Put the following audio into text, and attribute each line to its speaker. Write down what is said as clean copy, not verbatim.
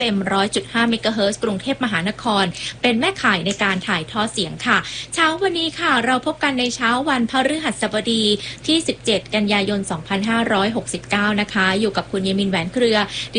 Speaker 1: FM 100.5 เมกะเฮิรตซ์กรุงเทพมหานครเป็นแม่ข่ายในการถ่ายทอดเสียงค่ะเช้าวันนี้ค่ะเราพบกันในเช้าวันพฤหัสบดีที่17กันยายน2569นะคะอยู่กับคุณเยมินแหวนเครือ